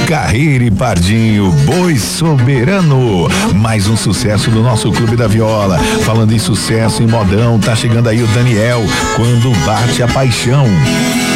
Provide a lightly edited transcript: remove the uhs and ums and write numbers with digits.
Carreira e Pardinho, Boi Soberano. Mais um sucesso do nosso Clube da Viola. Falando em sucesso, em modão, tá chegando aí o Daniel, Quando Bate a Paixão.